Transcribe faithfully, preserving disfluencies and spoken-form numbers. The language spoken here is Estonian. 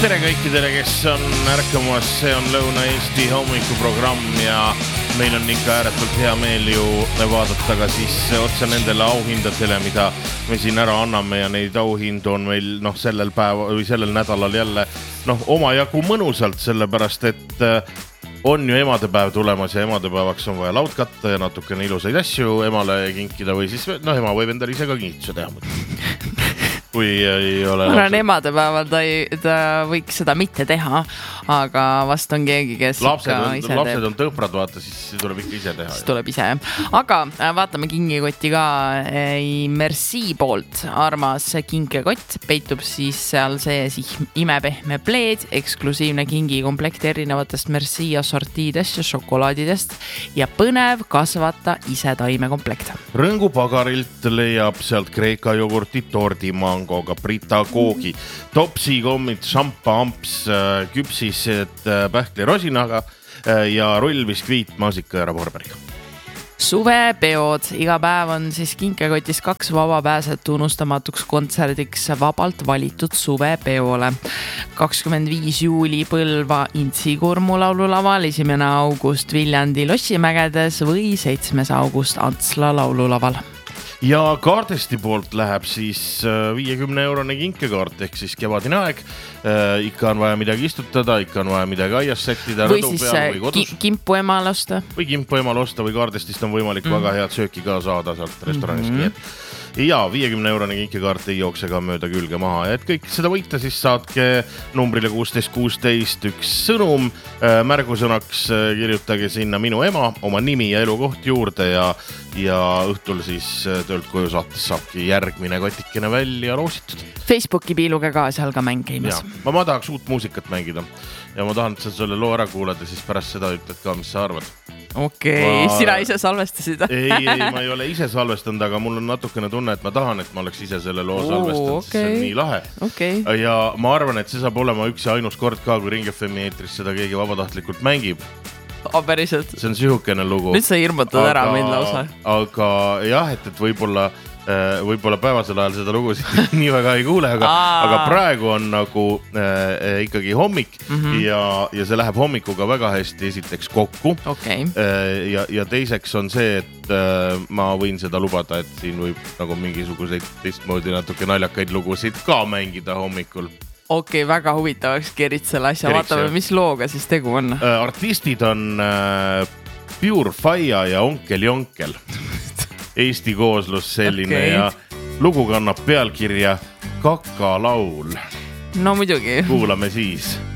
tere kõikidele, kes on ärkamas, see on Lõuna-Eesti hommikuprogramm ja meil on ikka ääretult hea meel ju vaadata ka siis otsa nendele auhindadele, mida me siin ära anname ja neid auhindu on meil noh, sellel päeva või sellel nädalal jälle noh, omajagu mõnusalt, sellepärast et on ju emadepäev tulemas ja emadepäevaks on vaja laud katta ja natukene ilusaid asju emale kinkida või siis noh, ema võib endale ise ka kinkituse teha. Kui ei ole ma arvan, emadepäeval ta, ta võiks seda mitte teha, aga vast on keegi, kes lapsed ikka on, ise lapsed teeb. on tõprad, vaata, siis tuleb ikka ise teha. Siis tuleb ise. Aga vaatame kingikotti ka Merci poolt. Armas kinkekott peitub siis seal sees imepehme pleed, eksklusiivne kingikomplekt erinevatest Merci assortiidest ja šokolaadidest ja põnev kasvata ise taimekomplekt. Rõngu pagarilt leiab sealt Kreeka jogurti tordimango ka Brita koogi, topsi kommid, šampa amps, küpsised pähkli rosinaga ja rullbiskviit, maasika ja raporperiga. Suvepeod. Iga päev on siis kinkekotis kaks vabapääset unustamatuks kontserdiks vabalt valitud suvepeole. kakskümmend viis juuli Põlva Intsi-Kurmu laululaval, esimene august Viljandi Lossimägedes või seitsmes august Antsla laululaval. Ja kaardesti poolt läheb siis viiekümne eurone kinkekaart ehk siis kevadine aeg. Ikka on vaja midagi istutada, ikka on vaja midagi aias sättida või siis peal, või kodus. Kimpu emal osta. Või kimpu emal osta või kaardestist on võimalik mm. väga head sööki ka saada sealt restoranist. Mm-hmm. Ja viiekümne eurone kinkekaart ei jookse ka mööda külge maha. Et kõik seda võita siis saatke numbrile kuusteist kuusteist üks sõnum. Märgusõnaks kirjutage sinna minu ema, oma nimi ja elukoht juurde ja, ja õhtul siis töölt koju saates saabki järgmine kotikene välja roositud. Facebooki piiluga ka seal ka mäng käimas. Ma, ma tahaks uut muusikat mängida ja ma tahan, et sa selle loo ära kuuled ja siis pärast seda ütled ka, mis sa arvad. Okei, okay. Ma... sina ise salvestasid? ei, ei, ma ei ole ise salvestanud, aga mul on natukene tunne, et ma tahan, et ma oleks ise selle loo Oo, salvestanud, okay. See on nii lahe. Okay. Ja ma arvan, et see saab olema üks ja ainus kord ka, kui Ring F M eetris seda keegi vabatahtlikult mängib. Oh, päriselt. See on sihukene lugu. Nüüd sa hirmutad aga, ära mind lausa. Aga jah, et, et võib-olla võib-olla päevasel ajal seda lugu nii väga ei kuule, aga, aga praegu on nagu äh, ikkagi hommik mm-hmm. ja, ja see läheb hommikuga väga hästi esiteks kokku okay. äh, ja, ja teiseks on see, et äh, ma võin seda lubada, et siin võib nagu mingisuguseid teistmoodi natuke naljakaid lugusid ka mängida hommikul. Okei, okay, väga huvitavaks kerid selle asja, vaatame, mis looga siis tegu on. Äh, artistid on äh, Pure Faia ja Onkel Jonkel. Eesti kooslus selline okay. ja lugu kannab pealkirja Kakalaul. No muidugi. Kuulame siis.